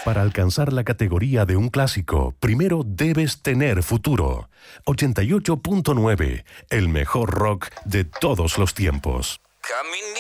Para alcanzar la categoría de un clásico, primero debes tener futuro. 88.9, el mejor rock de todos los tiempos. Camino